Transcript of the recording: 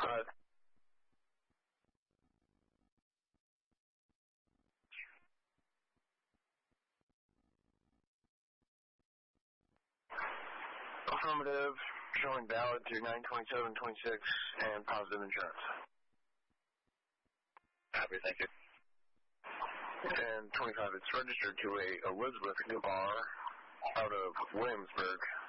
Affirmative, showing valid through 9/27/26 and positive insurance. Copy, thank you. And 25, it's registered to a Elizabeth Bar out of Williamsburg.